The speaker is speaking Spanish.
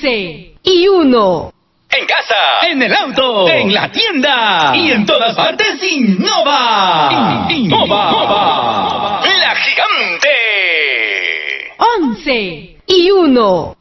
11-1. En casa, en el auto, en la tienda y en todas partes, Innova. Innova. La gigante. 11-1.